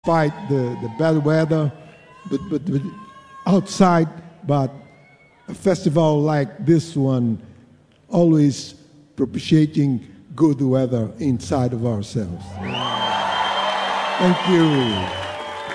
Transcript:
fight the bad weather, but outside, but a festival like this one always propitiating good weather inside of ourselves. Thank you.